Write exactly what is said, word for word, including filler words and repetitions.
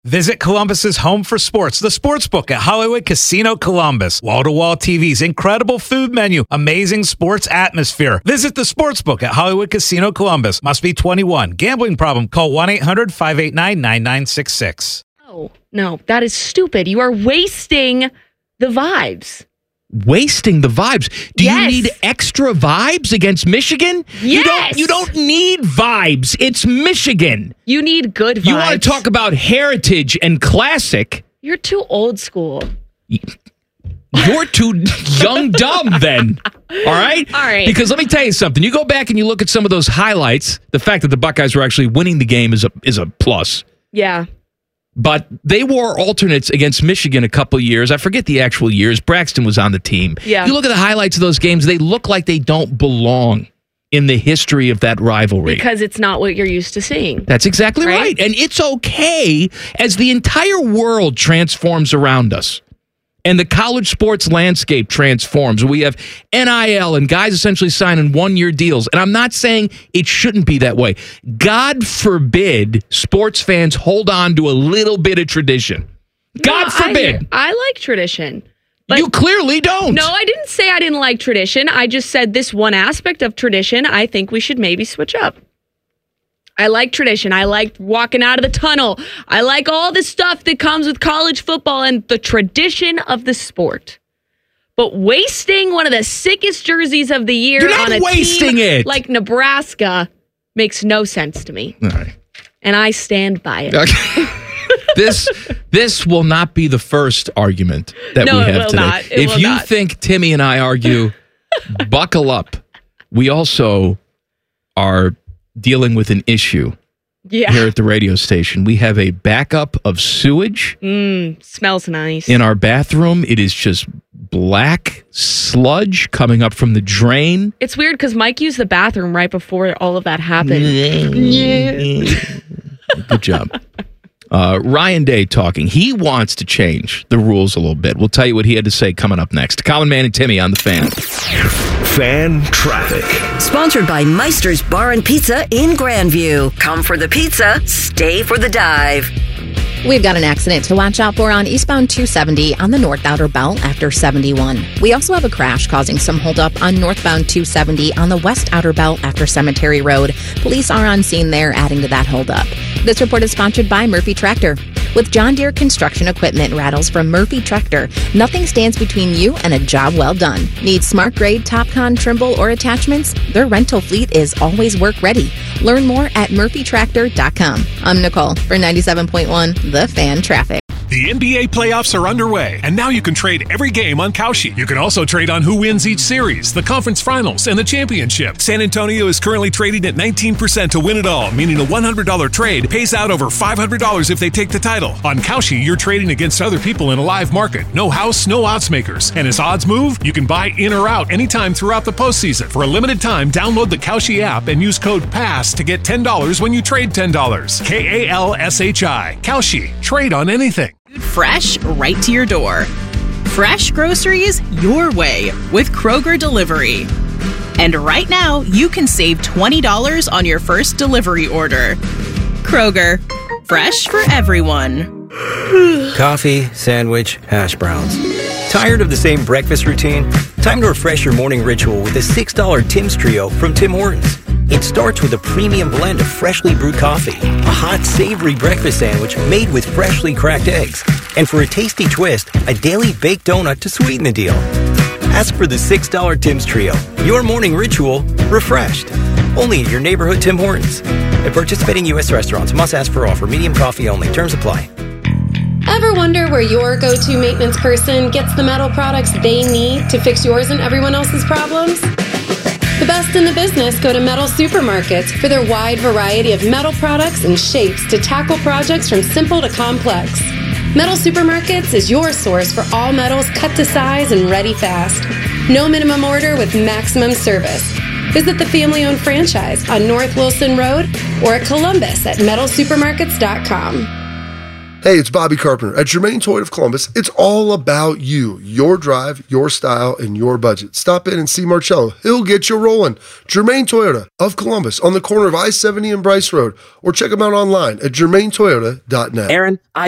Visit Columbus's home for sports, the Sportsbook at Hollywood Casino Columbus. Wall-to-wall T Vs, incredible food menu, amazing sports atmosphere. Visit the Sportsbook at Hollywood Casino Columbus. Must be twenty-one. Gambling problem? Call one eight hundred five eight nine nine nine six six. Oh, no, that is stupid. You are wasting the vibes. Wasting the vibes. Do Yes. you need extra vibes against Michigan? You don't, Yes. you don't need vibes. It's Michigan. You need good vibes. You want to talk about heritage and classic. You're too old school. You're too young dumb then. All right? All right. Because let me tell you something. You go back and you look at some of those highlights, the fact that the Buckeyes were actually winning the game is a is a plus. Yeah. But they wore alternates against Michigan a couple years. I forget the actual years. Braxton was on the team. Yeah. You look at the highlights of those games, they look like they don't belong in the history of that rivalry. Because it's not what you're used to seeing. That's exactly right. Right? And it's okay as the entire world transforms around us and the college sports landscape transforms. We have N I L and guys essentially signing one-year deals. And I'm not saying it shouldn't be that way. God forbid sports fans hold on to a little bit of tradition. God No, forbid. I, I like tradition. But you clearly don't. No, I didn't say I didn't like tradition. I just said this one aspect of tradition, I think we should maybe switch up. I like tradition. I like walking out of the tunnel. I like all the stuff that comes with college football and the tradition of the sport. But wasting one of the sickest jerseys of the year You're not on a wasting team it. like Nebraska makes no sense to me. All right. And I stand by it. Okay. this this will not be the first argument that No, we it have will today. not. It if will you not. think Timmy and I argue, buckle up. We also are dealing with an issue Yeah. here at the radio station. We have a backup of sewage Mm, smells nice. in our bathroom. It is just black sludge coming up from the drain. It's weird because Mike used the bathroom right before all of that happened. Good job. Uh, Ryan Day talking. He wants to change the rules a little bit. We'll tell you what he had to say coming up next. Common Man and Timmy on the Fan. Fan Traffic. Sponsored by Meister's Bar and Pizza in Grandview. Come for the pizza, stay for the dive. We've got an accident to watch out for on eastbound two seventy on the North Outer Belt after seventy-one. We also have a crash causing some holdup on northbound two seventy on the West Outer Belt after Cemetery Road. Police are on scene there, adding to that holdup. This report is sponsored by Murphy Tractor. With John Deere construction equipment rattles from Murphy Tractor, nothing stands between you and a job well done. Need smart grade, TopCon, Trimble, or attachments? Their rental fleet is always work ready. Learn more at murphy tractor dot com. I'm Nicole for ninety-seven point one The Fan Traffic. The N B A playoffs are underway, and now you can trade every game on Kalshi. You can also trade on who wins each series, the conference finals, and the championship. San Antonio is currently trading at nineteen percent to win it all, meaning a one hundred dollars trade pays out over five hundred dollars if they take the title. On Kalshi, you're trading against other people in a live market. No house, no odds makers. And as odds move, you can buy in or out anytime throughout the postseason. For a limited time, download the Kalshi app and use code PASS to get ten dollars when you trade ten dollars. K A L S H I. Kalshi. Trade on anything. Fresh right to your door. Fresh groceries your way with Kroger Delivery. And right now, you can save twenty dollars on your first delivery order. Kroger, fresh for everyone. Coffee, sandwich, hash browns. Tired of the same breakfast routine? Time to refresh your morning ritual with a six dollar Tim's Trio from Tim Hortons. It starts with a premium blend of freshly brewed coffee, a hot, savory breakfast sandwich made with freshly cracked eggs, and for a tasty twist, a daily baked donut to sweeten the deal. Ask for the six dollar Tim's Trio. Your morning ritual refreshed. Only at your neighborhood Tim Hortons. At participating U S restaurants, must ask for offer. Medium coffee only. Terms apply. Ever wonder where your go-to maintenance person gets the metal products they need to fix yours and everyone else's problems? The best in the business go to Metal Supermarkets for their wide variety of metal products and shapes to tackle projects from simple to complex. Metal Supermarkets is your source for all metals cut to size and ready fast. No minimum order with maximum service. Visit the family-owned franchise on North Wilson Road or at Columbus at metal supermarkets dot com. Hey, it's Bobby Carpenter. At Germain Toyota of Columbus, it's all about you, your drive, your style, and your budget. Stop in and see Marcello. He'll get you rolling. Germain Toyota of Columbus on the corner of I seventy and Bryce Road, or check them out online at germain toyota dot net. Aaron, I